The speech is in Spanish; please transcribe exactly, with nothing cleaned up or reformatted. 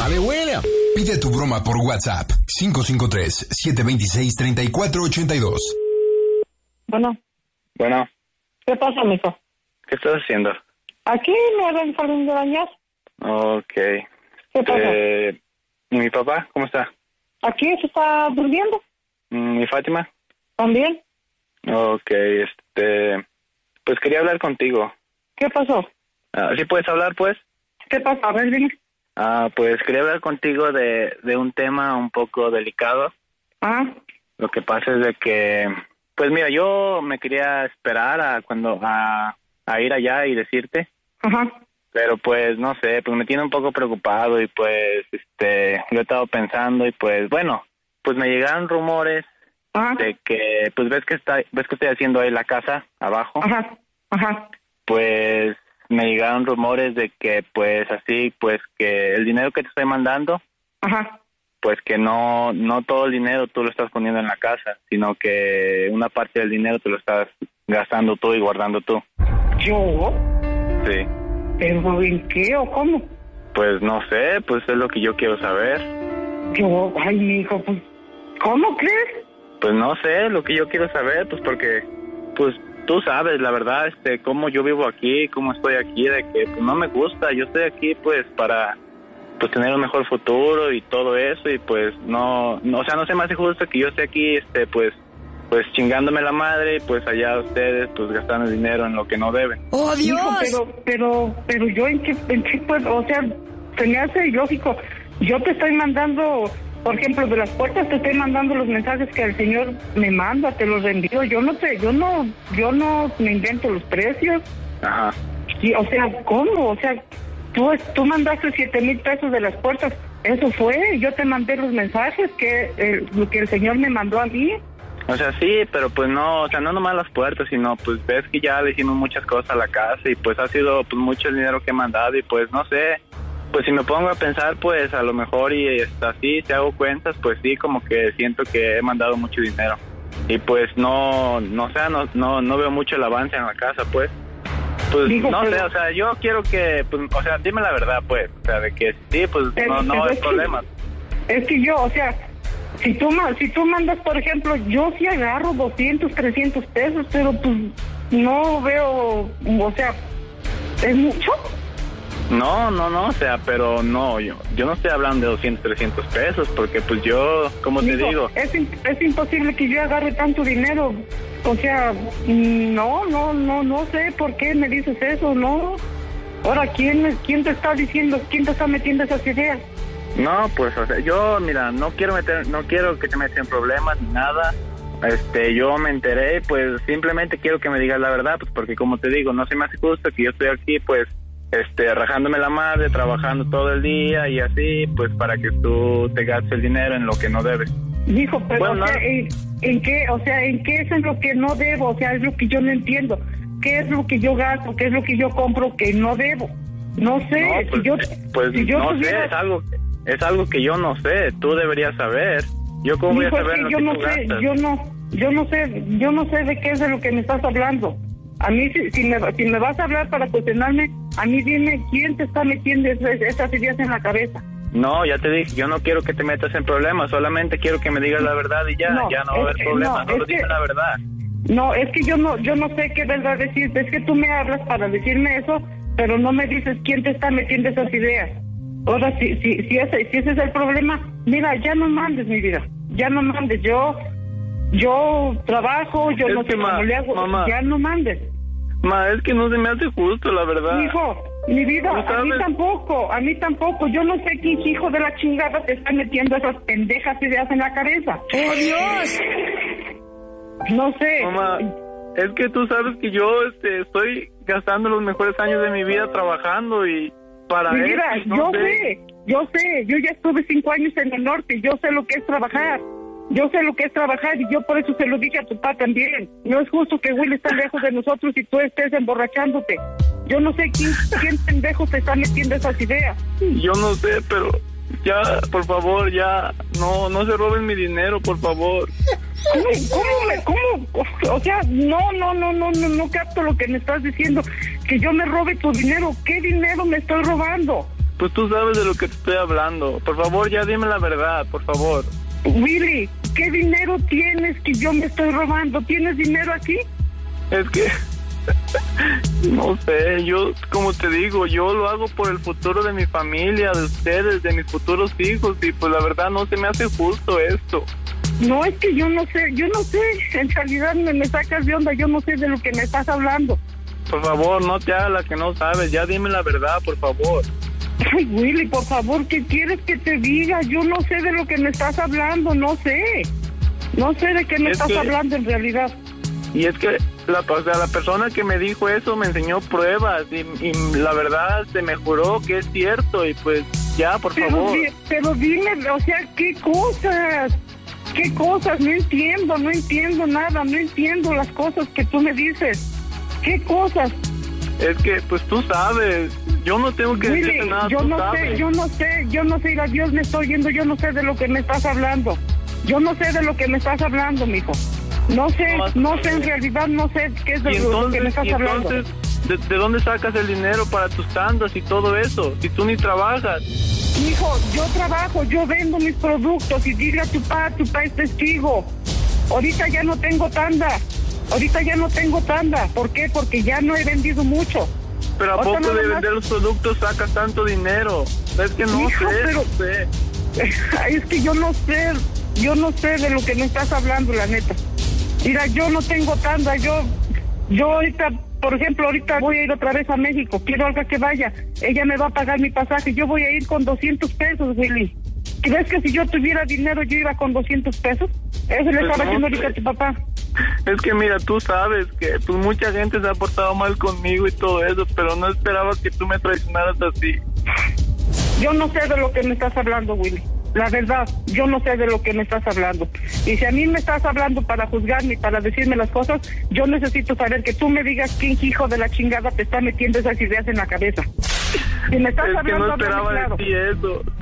sabe William. Pide tu broma por WhatsApp. cinco cinco tres, siete dos seis, tres cuatro ocho dos. Bueno. Bueno. ¿Qué pasa, mijo? ¿Qué estás haciendo? Aquí me van saliendo de bañar. Ok. ¿Qué pasa? Eh, ¿Mi papá? ¿Cómo está? Aquí se está durmiendo. ¿Mi Fátima? ¿También? Ok, este... Pues quería hablar contigo. ¿Qué pasó? Ah, ¿sí puedes hablar, pues? ¿Qué pasa? A ver, dime. Ah, pues quería hablar contigo de, de un tema un poco delicado. Ah. Lo que pasa es de que... Pues mira, yo me quería esperar a cuando... A, a ir allá y decirte. Ajá. Pero pues, no sé, pues me tiene un poco preocupado y pues, este... Lo he estado pensando y pues, bueno... Pues me llegaron rumores Ajá. de que, pues ves que está, ves que estoy haciendo ahí la casa abajo. Ajá, ajá. Pues me llegaron rumores de que, pues así, pues que el dinero que te estoy mandando, ajá, pues que no, no todo el dinero tú lo estás poniendo en la casa, sino que una parte del dinero te lo estás gastando tú y guardando tú. ¿Yo? Sí. ¿Pero en qué o cómo? Pues no sé, pues es lo que yo quiero saber. Yo, ay, mijo, pues, ¿cómo crees? Pues no sé, lo que yo quiero saber, pues porque, pues tú sabes, la verdad, este, cómo yo vivo aquí, cómo estoy aquí, de que pues no me gusta, yo estoy aquí pues para, pues tener un mejor futuro y todo eso y pues no, no o sea, no se me hace justo que yo esté aquí, este, pues, pues chingándome la madre y pues allá ustedes pues gastando dinero en lo que no deben. ¡Oh, Dios! Hijo, pero, pero, pero yo en qué, en qué puedo, o sea, se me hace ilógico. Yo te estoy mandando, por ejemplo, de las puertas te estoy mandando los mensajes que el señor me manda, te los envío. Yo no sé, yo no, yo no me invento los precios. Ajá. Y, o sea, ¿cómo? O sea, tú, tú mandaste siete mil pesos de las puertas. Eso fue, yo te mandé los mensajes que, eh, lo que el señor me mandó a mí. O sea, sí, pero pues no, o sea, no nomás las puertas, sino pues ves que ya le hicimos muchas cosas a la casa y pues ha sido pues mucho el dinero que he mandado y pues no sé. Pues si me pongo a pensar, pues a lo mejor y está así, si hago cuentas, pues sí, como que siento que he mandado mucho dinero. Y pues no, no o sea, no, no, no veo mucho el avance en la casa, pues. Pues Digo, no pero... sé, o sea, yo quiero que, pues, o sea, dime la verdad, pues. O sea, de que sí, pues pero, no, no hay problema. Es que yo, o sea, si tú, si tú mandas, por ejemplo, yo sí agarro doscientos, trescientos pesos, pero pues no veo, o sea, ¿es mucho? No, no, no, o sea, pero no, yo yo no estoy hablando de doscientos, trescientos pesos, porque pues yo, como te digo... Es, es imposible que yo agarre tanto dinero, o sea, no, no, no, no sé por qué me dices eso, no. Ahora, ¿quién, quién te está diciendo, quién te está metiendo esas ideas? No, pues, o sea, yo, mira, no quiero meter, no quiero que te metas en problemas ni nada. Este, yo me enteré, pues, simplemente quiero que me digas la verdad, pues, porque como te digo, no se me hace justo que yo estoy aquí, pues, este, rajándome la madre, trabajando todo el día y así, pues para que tú te gastes el dinero en lo que no debes. Dijo, pero bueno, o sea, no. ¿en, ¿en qué? O sea, ¿en qué es en lo que no debo? O sea, es lo que yo no entiendo. ¿Qué es lo que yo gasto? ¿Qué es lo que yo compro que no debo? No sé. No, pues, si yo, pues si yo no tuviera... sé, es algo, es algo que yo no sé, tú deberías saber. Yo cómo voy a saber que lo yo que no tú sé, gastas. yo no, yo no sé, yo no sé de qué es de lo que me estás hablando. A mí, si, si, me, si me vas a hablar para cuestionarme, a mí dime quién te está metiendo esas, esas ideas en la cabeza. No, ya te dije, yo no quiero que te metas en problemas, solamente quiero que me digas la verdad y ya, no, ya no va a haber que, problemas, no, solo que, dime la verdad. No, es que yo no, yo no sé qué verdad decirte, es que tú me hablas para decirme eso, pero no me dices quién te está metiendo esas ideas. Ahora, si, si, si, ese, si ese es el problema, mira, ya no mandes, mi vida, ya no mandes, yo, yo trabajo, yo es no sé ma, cómo le hago, mamá, ya no mandes. Ma, es que no se me hace justo, la verdad. Hijo, mi vida, a mí tampoco, a mí tampoco. Yo no sé qué hijo de la chingada te está metiendo esas pendejas ideas en la cabeza. ¡Oh, Dios! No sé. Mamá, es que tú sabes que yo este, estoy gastando los mejores años de mi vida trabajando y para mi eso, vida, no yo sé. sé, yo sé, yo ya estuve cinco años en el norte, yo sé lo que es trabajar. Yo sé lo que es trabajar y yo por eso se lo dije a tu papá también. No es justo que Will esté lejos de nosotros y tú estés emborrachándote. Yo no sé quién, quién pendejo te está metiendo esas ideas. Yo no sé, pero ya, por favor, ya, no, no se roben mi dinero, por favor. ¿Cómo, cómo, me, cómo? O sea, no, no, no, no, no, no capto lo que me estás diciendo. Que yo me robe tu dinero. ¿Qué dinero me estoy robando? pues tú sabes de lo que te estoy hablando. Por favor, ya dime la verdad, por favor. Willy, ¿qué dinero tienes que yo me estoy robando? ¿Tienes dinero aquí? Es que, no sé, yo, como te digo, yo lo hago por el futuro de mi familia, de ustedes, de mis futuros hijos, y pues la verdad no se me hace justo esto. No, es que yo no sé, yo no sé, en realidad me, me sacas de onda, yo no sé de lo que me estás hablando. Por favor, no te hagas la que no sabes, ya dime la verdad, por favor. Ay, Willy, por favor, ¿qué quieres que te diga? Yo no sé de lo que me estás hablando, no sé. No sé de qué me Es estás que- hablando en realidad. Y es que la, o sea, la persona que me dijo eso me enseñó pruebas y, y la verdad se me juró que es cierto y pues ya, por Pero, favor. di- pero dime, o sea, ¿qué cosas? ¿Qué cosas? No entiendo, no entiendo nada, no entiendo las cosas que tú me dices. ¿Qué cosas? Es que pues tú sabes, yo no tengo que Willy, decirte nada, yo tú no sabes. sé, yo no sé, yo no sé, y a Dios me estoy oyendo, yo no sé de lo que me estás hablando. Yo no sé de lo que me estás hablando, mijo. No sé, No, no sé, en realidad no sé qué es de Y lo, lo que entonces, me estás y hablando. entonces ¿de, de dónde sacas el dinero para tus tandas y todo eso? Si tú ni trabajas. Hijo, yo trabajo, yo vendo mis productos y dile a tu papá, tu papá es testigo. Ahorita ya no tengo tanda, ahorita ya no tengo tanda. ¿Por qué? Porque ya no he vendido mucho. Pero ¿a Ahorita poco nada de más- vender los productos sacas tanto dinero? Es que no Hijo, sé, pero- no sé. Es que yo no sé, yo no sé de lo que me estás hablando, la neta. Mira, yo no tengo tanda, yo, yo ahorita, por ejemplo, ahorita voy a ir otra vez a México, quiero algo que vaya, ella me va a pagar mi pasaje, yo voy a ir con doscientos pesos, Willy. ¿Crees que si yo tuviera dinero yo iba con doscientos pesos? Eso le Pues estaba no haciendo ahorita sé. a tu papá. Es que mira, tú sabes que pues mucha gente se ha portado mal conmigo y todo eso, pero no esperaba que tú me traicionaras así. Yo no sé de lo que me estás hablando, Willy. La verdad, yo no sé de lo que me estás hablando. Y si a mí me estás hablando para juzgarme y para decirme las cosas, yo necesito saber que tú me digas quién hijo de la chingada te está metiendo esas ideas en la cabeza. Si me estás Es que hablando, no háblame esperaba claro. de ti eso.